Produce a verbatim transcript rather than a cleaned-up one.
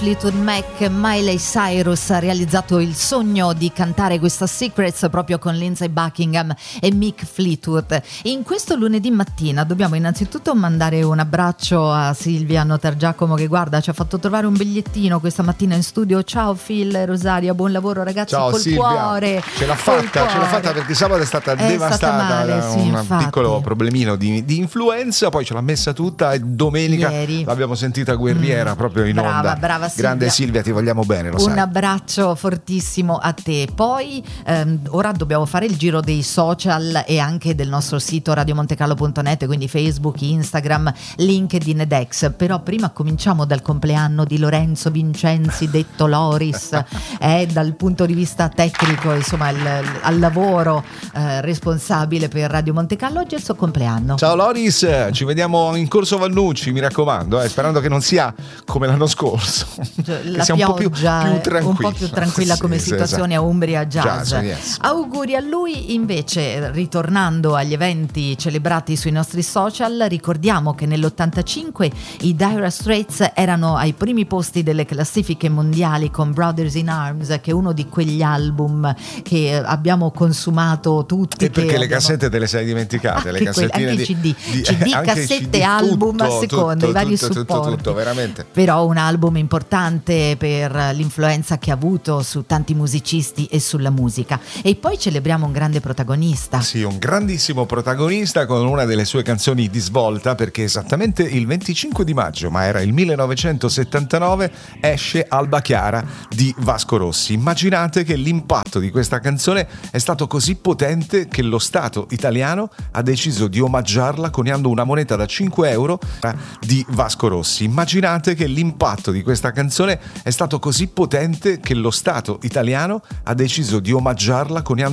Fleetwood Mac. Miley Cyrus ha realizzato il sogno di cantare questa Secrets proprio con Lindsey Buckingham e Mick Fleetwood. In questo lunedì mattina dobbiamo innanzitutto mandare un abbraccio a Silvia Notargiacomo, che guarda ci ha fatto trovare un bigliettino questa mattina in studio. Ciao Phil e Rosaria, buon lavoro ragazzi. Ciao col Silvia, cuore, ce l'ha fatta, ce l'ha fatta perché sabato è stata è devastata stata male, da sì, un infatti. piccolo problemino di, di influenza, poi ce l'ha messa tutta e domenica Ieri. l'abbiamo sentita guerriera mm, proprio in brava, onda. Brava Silvia. Grande Silvia, ti vogliamo bene, lo un sai. abbraccio fortissimo a te. Poi ehm, ora dobbiamo fare il giro dei social e anche del nostro sito radio montecarlo punto net, quindi Facebook, Instagram, LinkedIn ed X. Però prima cominciamo dal compleanno di Lorenzo Vincenzi, detto Loris, è dal punto di vista tecnico, insomma il, il, al lavoro eh, responsabile per Radio Montecarlo. Oggi è il suo compleanno. Ciao Loris, ci vediamo in Corso Vannucci, mi raccomando, eh, sperando che non sia come l'anno scorso, cioè, che la sia un po' più, più tranquilla, un po' più tranquilla come sì, situazione, esatto. A Umbria Jazz, Jazz yes. Auguri a lui. Invece, ritornando agli eventi celebrati sui nostri social, ricordiamo che nell'ottantacinque i Dire Straits erano ai primi posti delle classifiche mondiali con Brothers in Arms, che è uno di quegli album che abbiamo consumato tutti. E perché che le abbiamo... cassette te le sei dimenticate, anche le cassettine quelli, anche di, C D, di C D, anche cassette, C D, album tutto, a seconda, tutto, i vari tutto, supporti. tutto, tutto, veramente. Però un album importante per l'influenza che ha avuto su tanti musicisti e sulla musica. E poi celebriamo un grande protagonista. Sì, un grandissimo protagonista con una delle sue canzoni di svolta, perché esattamente il venticinque di maggio, ma era il millenovecentosettantanove, esce Alba Chiara di Vasco Rossi. Immaginate che l'impatto di questa canzone è stato così potente che lo Stato italiano ha deciso di omaggiarla coniando una moneta da cinque euro di Vasco Rossi. Immaginate che l'impatto di questa canzone è stato così potente che lo Stato italiano ha deciso di omaggiarla coniando